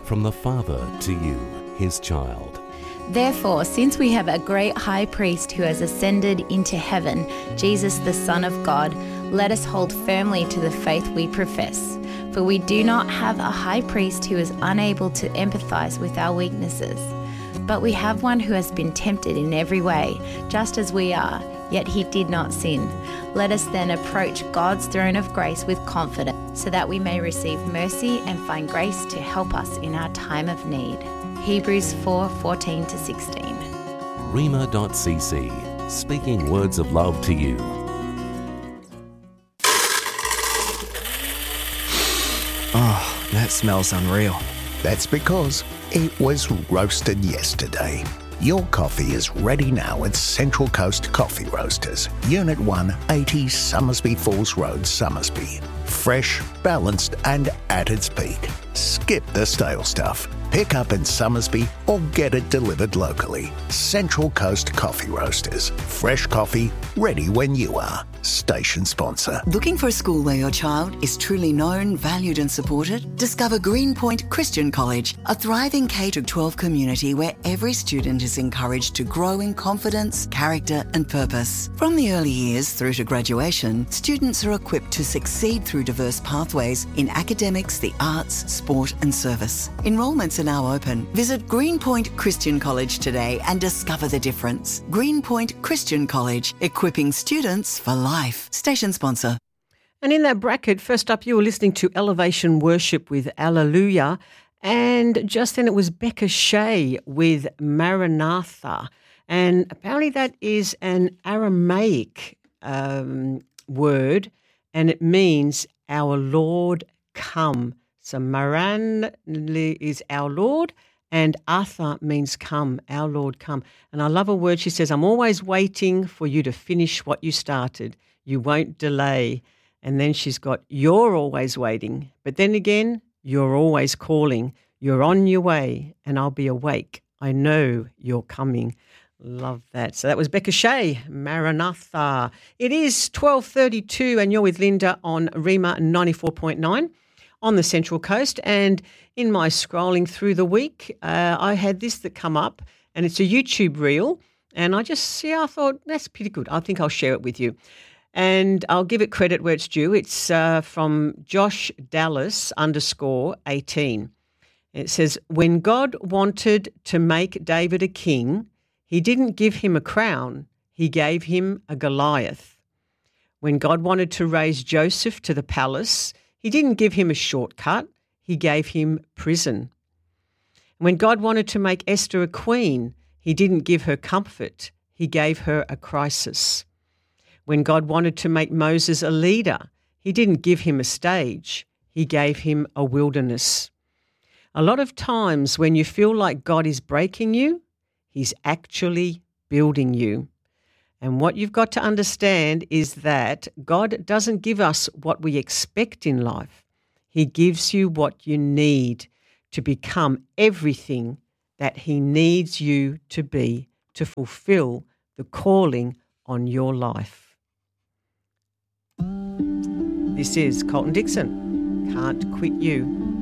from the Father to you, his child. Therefore, since we have a great high priest who has ascended into heaven, Jesus the Son of God, let us hold firmly to the faith we profess. For we do not have a high priest who is unable to empathize with our weaknesses, but we have one who has been tempted in every way, just as we are, yet he did not sin. Let us then approach God's throne of grace with confidence, so that we may receive mercy and find grace to help us in our time of need. Hebrews 4:14-16. Rhema.cc, speaking words of love to you. Oh, that smells unreal. That's because it was roasted yesterday. Your coffee is ready now at Central Coast Coffee Roasters, Unit 180 Summersby Falls Road, Summersby. Fresh, balanced and at its peak. Skip the stale stuff. Pick up in Summersby or get it delivered locally. Central Coast Coffee Roasters. Fresh coffee, ready when you are. Station sponsor. Looking for a school where your child is truly known, valued and supported? Discover Greenpoint Christian College, a thriving K-12 community where every student is encouraged to grow in confidence, character and purpose. From the early years through to graduation, students are equipped to succeed through diverse pathways in academics, the arts, sport and service. Enrolments are now open. Visit Greenpoint Christian College today and discover the difference. Greenpoint Christian College, equipping students for life. Station sponsor. And in that bracket, first up, you were listening to Elevation Worship with Alleluia. And just then it was Becca Shea with Maranatha. And apparently that is an Aramaic word, and it means our Lord come. So Maran is our Lord, and Atha means come, our Lord come. And I love a word. She says, I'm always waiting for you to finish what you started. You won't delay. And then she's got, you're always waiting. But then again, you're always calling. You're on your way, and I'll be awake. I know you're coming. Love that. So that was Becca Shea, Maranatha. It is 12:32, and you're with Linda on Rhema 94.9 on the Central Coast. And in my scrolling through the week, I had this that come up, and it's a YouTube reel. And I thought, that's pretty good. I think I'll share it with you. And I'll give it credit where it's due. It's from Josh Dallas _18. It says, when God wanted to make David a king, he didn't give him a crown. He gave him a Goliath. When God wanted to raise Joseph to the palace, he didn't give him a shortcut. He gave him prison. When God wanted to make Esther a queen, he didn't give her comfort. He gave her a crisis. When God wanted to make Moses a leader, he didn't give him a stage. He gave him a wilderness. A lot of times when you feel like God is breaking you, he's actually building you. And what you've got to understand is that God doesn't give us what we expect in life. He gives you what you need to become everything that he needs you to be to fulfill the calling on your life. This is Colton Dixon, Can't Quit You.